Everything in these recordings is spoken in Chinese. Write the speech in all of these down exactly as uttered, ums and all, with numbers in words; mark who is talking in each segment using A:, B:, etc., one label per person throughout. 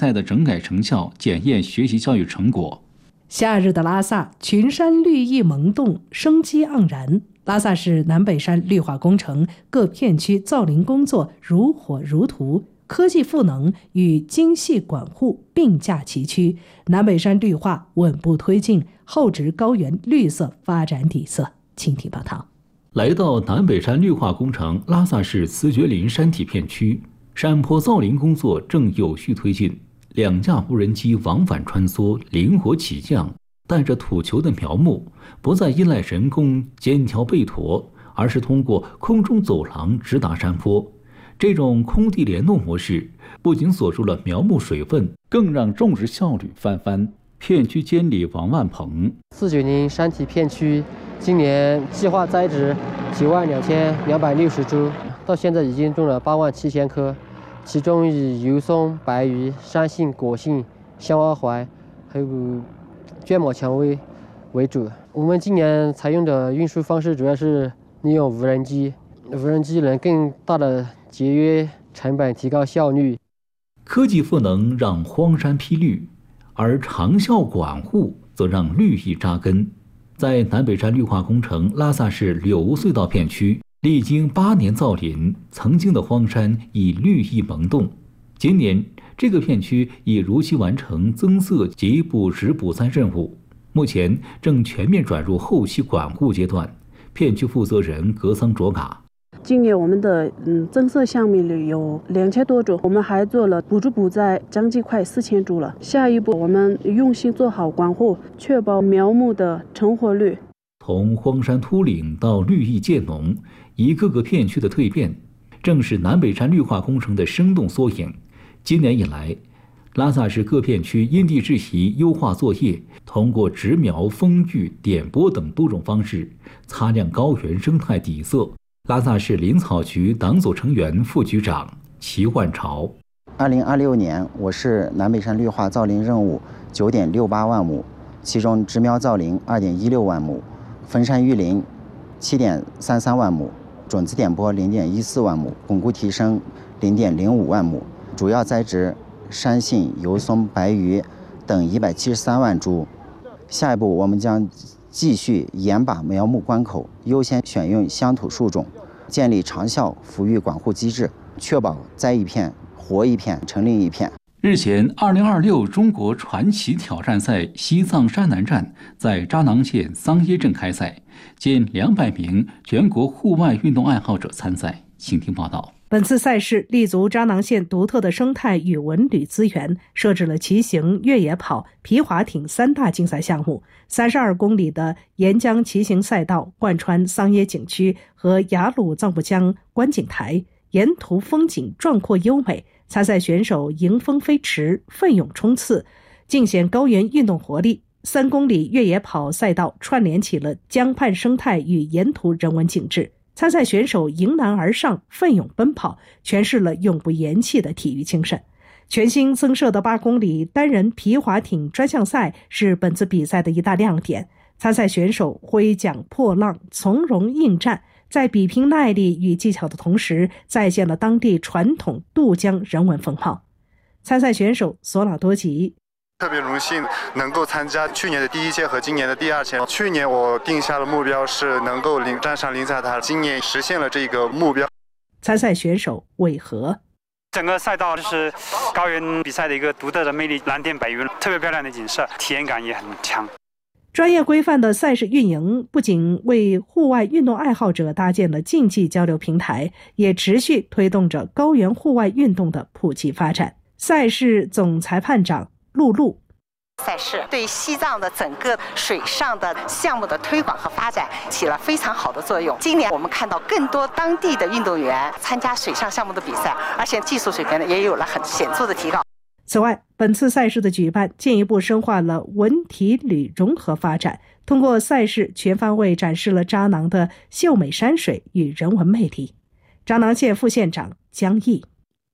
A: 赛的整改成效，检验学习教育成果。
B: 夏日的拉萨，群山绿意萌动，生机盎然。拉萨市南北山绿化工程各片区造林工作如火如荼，科技赋能与精细管护并驾齐驱，南北山绿化稳步推进，厚植高原绿色发展底色。请听报道。
A: 来到南北山绿化工程拉萨市慈觉林山体片区，山坡造林工作正有序推进，两架无人机往返穿梭，灵活起降，带着土球的苗木不再依赖人工肩挑背驮，而是通过空中走廊直达山坡。这种空地联动模式不仅锁住了苗木水分，更让种植效率翻番。片区监理王万鹏，
C: 慈觉林山体片区今年计划栽植九万两千两百六十株，到现在已经种了八万七千棵，其中以油松、白榆、山杏、果杏、香阿槐还有绢毛蔷薇为主。我们今年采用的运输方式主要是利用无人机，无人机能更大的节约成本，提高效率。
A: 科技赋能让荒山披绿，而长效管护则让绿意扎根。在南北山绿化工程拉萨市柳屋隧道片区，历经八年造林，曾经的荒山已绿意萌动。今年这个片区已如期完成增色及补植补栽任务，目前正全面转入后期管护阶段。片区负责人格桑卓嘎，
D: 今年我们的嗯增色项目里有两千多株，我们还做了补植补栽，将近快四千株了。下一步我们用心做好管护，确保苗木的成活率。
A: 从荒山秃岭到绿意渐浓，一个个片区的蜕变，正是南北山绿化工程的生动缩影。今年以来，拉萨市各片区因地制宜优化作业，通过植苗、风育、点播等多种方式，擦亮高原生态底色。拉萨市林草局党组成员、副局长齐万朝，
E: 二零二六年，我市南北山绿化造林任务九点六八万亩，其中植苗造林二点一六万亩，分山育林七点三三万亩，种子点播零点一四万亩，巩固提升零点零五万亩，主要栽植山杏、油松、白榆等一百七十三万株。下一步，我们将继续严把苗木关口，优先选用乡土树种，建立长效抚育管护机制，确保栽一片活一片，成另一片。
A: 日前，二零二六中国传奇挑战赛西藏山南站在扎囊县桑耶镇开赛，近两百名全国户外运动爱好者参赛。请听报道。
B: 本次赛事立足扎囊县独特的生态与文旅资源，设置了骑行、越野跑、皮划艇三大竞赛项目。三十二公里的沿江骑行赛道贯穿桑耶景区和雅鲁藏布江观景台，沿途风景壮阔优美。参赛选手迎风飞驰，奋勇冲刺，尽显高原运动活力。三公里越野跑赛道串联起了江畔生态与沿途人文景致。参赛选手迎难而上，奋勇奔跑，诠释了永不言弃的体育精神。全新增设的八公里单人皮划艇专项赛是本次比赛的一大亮点。参赛选手挥桨破浪，从容应战，在比拼耐力与技巧的同时，再现了当地传统渡江人文风貌。参赛选手索老多吉，
F: 特别荣幸能够参加去年的第一届和今年的第二届。去年我定下的目标是能够领站上林赛台，今年实现了这个目标。
B: 参赛选手韦和，
G: 整个赛道就是高原比赛的一个独特的魅力，蓝天白云，特别漂亮的景色，体验感也很强。
B: 专业规范的赛事运营不仅为户外运动爱好者搭建了竞技交流平台，也持续推动着高原户外运动的普及发展。赛事总裁判长陆路，
H: 赛事对西藏的整个水上的项目的推广和发展起了非常好的作用。今年我们看到更多当地的运动员参加水上项目的比赛，而且技术水平呢也有了很显著的提高。
B: 此外，本次赛事的举办进一步深化了文体旅融合发展，通过赛事全方位展示了扎囊的秀美山水与人文魅力。扎囊县副县长江毅，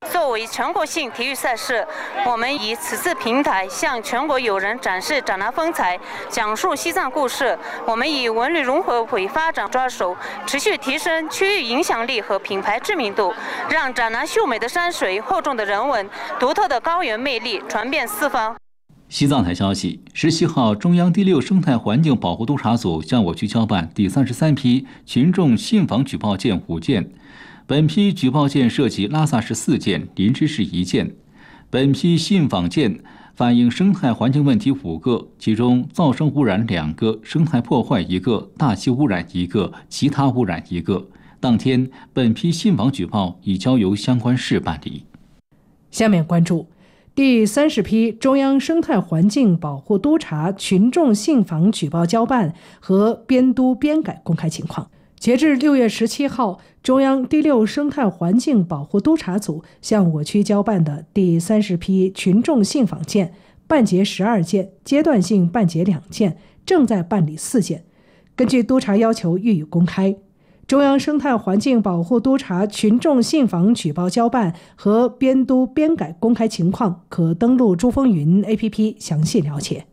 I: 作为全国性体育赛事，我们以此次平台向全国友人展示展南风采，讲述西藏故事。我们以文旅融合为发展抓手，持续提升区域影响力和品牌知名度，让展南秀美的山水、厚重的人文、独特的高原魅力传遍四方。
A: 西藏台消息，十七号，中央第六生态环境保护督察组向我区交办第三十三批群众信访举报件五件。本批举报件涉及拉萨市四件、林芝市一件。本批信访件反映生态环境问题五个，其中噪声污染两个，生态破坏一个，大气污染一个，其他污染一个。当天，本批信访举报已交由相关市办理。
B: 下面关注第三十批中央生态环境保护督察群众信访举报交办和编督编改公开情况。截至六月十七号，中央第六生态环境保护督察组向我区交办的第三十批群众信访件，办结十二件，阶段性办结两件，正在办理四件。根据督察要求予以公开。中央生态环境保护督察群众信访举报交办和编督编改公开情况，可登录珠风云 A P P 详细了解。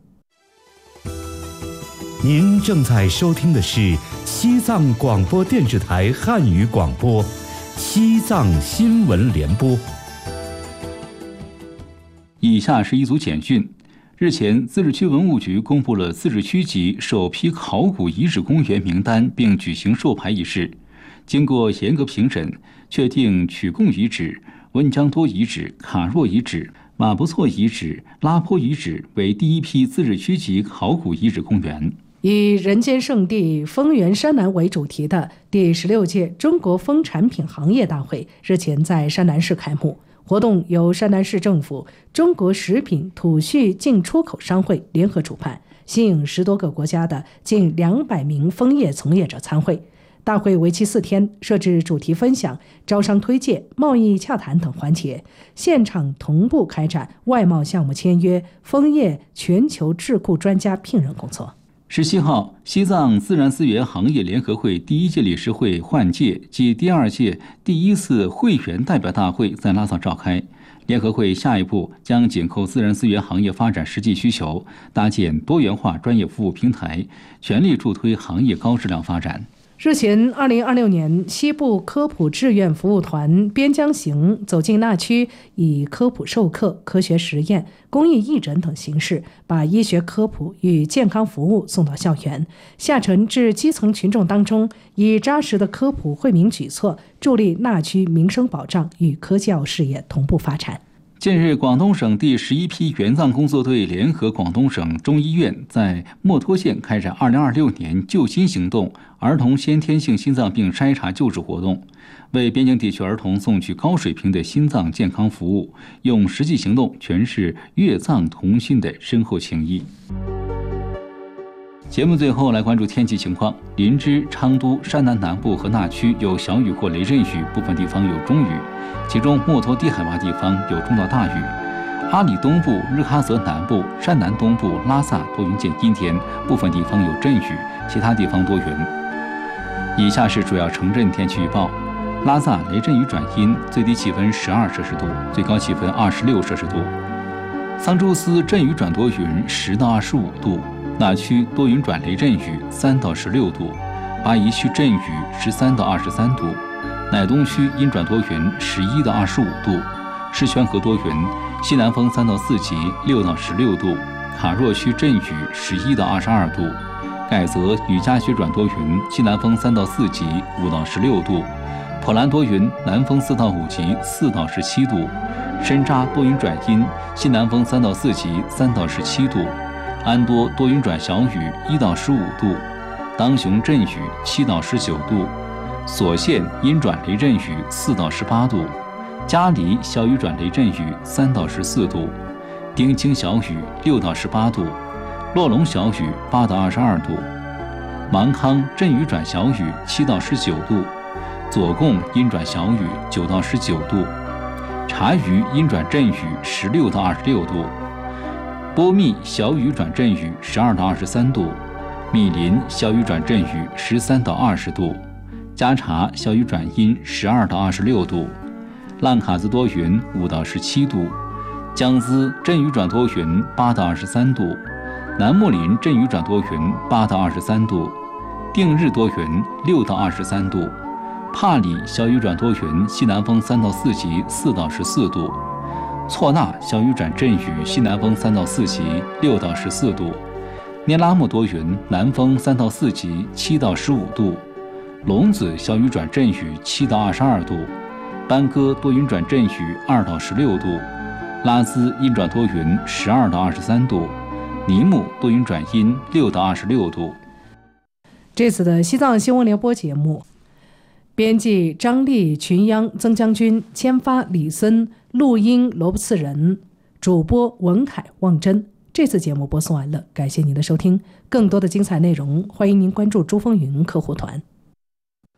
J: 您正在收听的是西藏广播电视台汉语广播《西藏新闻联播》。
A: 以下是一组简讯。日前，自治区文物局公布了自治区级首批考古遗址公园名单，并举行授牌仪式。经过严格评审，确定曲贡遗址、温江多遗址、卡若遗址、马不错遗址、拉坡遗址为第一批自治区级考古遗址公园。
B: 以人间圣地丰源山南为主题的第十六届中国蜂产品行业大会日前在山南市开幕。活动由山南市政府、中国食品土畜进出口商会联合主办，吸引十多个国家的近两百名蜂业从业者参会。大会为期四天，设置主题分享、招商推介、贸易洽谈等环节，现场同步开展外贸项目签约、蜂业全球智库专家聘任工作。
A: 十七号，西藏自然资源行业联合会第一届理事会换届暨第二届第一次会员代表大会在拉萨召开。联合会下一步将紧扣自然资源行业发展实际需求，搭建多元化专业服务平台，全力助推行业高质量发展。
B: 日前，二零二六年西部科普志愿服务团边疆行走进那区，以科普授课、科学实验、公益义诊等形式，把医学科普与健康服务送到校园，下沉至基层群众当中，以扎实的科普惠民举措，助力那区民生保障与科教事业同步发展。
A: 近日，广东省第十一批援藏工作队联合广东省中医院在墨脱县开展二零二六年救心行动儿童先天性心脏病筛查救治活动，为边境地区儿童送去高水平的心脏健康服务，用实际行动诠释粤藏同心的深厚情谊。节目最后来关注天气情况。林芝、昌都、山南南部和那区有小雨或雷阵雨，部分地方有中雨，其中墨脱低海拔地方有中到大雨。阿里东部、日喀则南部、山南东部、拉萨多云见阴天，部分地方有阵雨，其他地方多云。以下是主要城镇天气预报：拉萨雷阵雨转阴，最低气温十二摄氏度，最高气温二十六摄氏度；桑珠斯阵雨转多云，十到二十五度。那区多云转雷阵雨，三到十六度；巴宜区阵雨，十三到二十三度；乃东区阴转多云，十一到二十五度；狮泉河多云，西南风三到四级，六到十六度；卡若区阵雨，十一到二十二度；盖泽雨夹雪转多云，西南风三到四级，五到十六度；普兰多云，南风四到五级，四到十七度；深扎多云转阴，西南风三到四级，三到十七度；安多多云转小雨，一到十五度；当雄阵雨，七到十九度；索县阴转雷阵雨，四到十八度；嘉黎小雨转雷阵雨，三到十四度；丁青小雨，六到十八度；洛龙小雨，八到二十二度；芒康阵雨转小雨，七到十九度；左贡阴转小雨，九到十九度；察隅阴转阵雨，十六到二十六度；波密小雨转阵雨，十二到二十三度；密林小雨转阵雨，十三到二十度；加查小雨转阴，十二到二十六度； 兰卡兹多云五到十七度，江孜阵雨转多云八到二十三度，南木林阵雨转多云八到二十三度，定日多云六到二十三度，帕里小雨转多云西南风三到四级四到十四度，错那小雨转阵雨西南风三到四级六到十四度，聂拉木多云南风三到四级七到十五度，龙子小雨转阵雨七到二十二度，班戈多云转阵雨二到十六度，拉孜阴转多云十二到二十三度，尼木多云转阴六到二十六度。
B: 这次的西藏新闻联播节目，编辑张丽、群央、曾将军，签发李森，录音罗布次仁，主播文凯、望真。这次节目播送完了，感谢您的收听。更多的精彩内容，欢迎您关注珠峰云客户团。